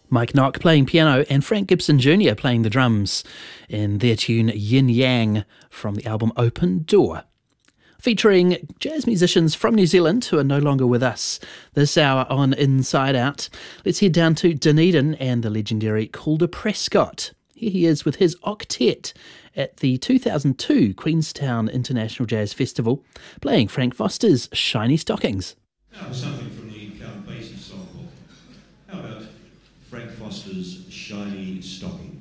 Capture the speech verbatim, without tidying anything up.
Mike Nock playing piano and Frank Gibson Junior playing the drums in their tune Yin Yang from the album Open Door. Featuring jazz musicians from New Zealand who are no longer with us this hour on Inside Out. Let's head down to Dunedin and the legendary Calder Prescott. Here he is with his octet at the two thousand two Queenstown International Jazz Festival, playing Frank Foster's Shiny Stockings. Now for something from the Count Basie songbook. How about Frank Foster's Shiny Stockings?